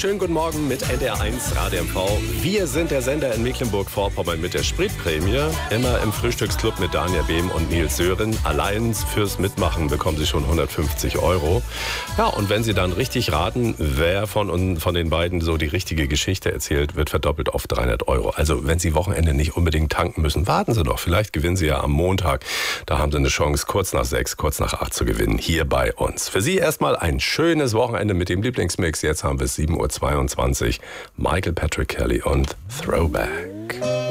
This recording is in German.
Schönen guten Morgen mit NDR1 Radio MV. Wir sind der Sender in Mecklenburg-Vorpommern mit der Spritprämie. Immer im Frühstücksclub mit Daniel Behm und Nils Sören. Allein fürs Mitmachen bekommen Sie schon 150 €. Ja, und wenn Sie dann richtig raten, wer von den beiden so die richtige Geschichte erzählt, wird verdoppelt auf 300 €. Also wenn Sie Wochenende nicht unbedingt tanken müssen, warten Sie doch. Vielleicht gewinnen Sie ja am Montag. Da haben Sie eine Chance, kurz nach 6, kurz nach 8 zu gewinnen, hier bei uns. Für Sie erstmal ein schönes Wochenende mit dem Lieblingsmix. Jetzt haben wir es 7:22 Uhr. Michael Patrick Kelly und Throwback.